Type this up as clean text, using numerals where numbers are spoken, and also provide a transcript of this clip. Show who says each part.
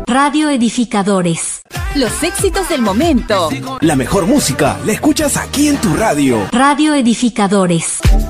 Speaker 1: Radio Edificadores.
Speaker 2: Los éxitos del momento.
Speaker 3: La mejor música la escuchas aquí en tu radio.
Speaker 1: Radio Edificadores.